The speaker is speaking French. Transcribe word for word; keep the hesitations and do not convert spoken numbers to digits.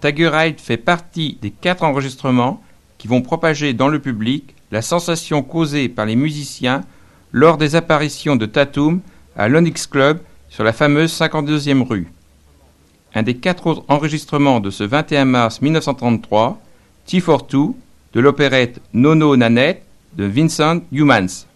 Staggerite fait partie des quatre enregistrements qui vont propager dans le public la sensation causée par les musiciens lors des apparitions de Tatum à l'Onyx Club sur la fameuse cinquante-deuxième rue. Un des quatre autres enregistrements de ce vingt et un mars mille neuf cent trente-trois, Tea for Two, de l'opérette Nono Nanette de Vincent Youmans.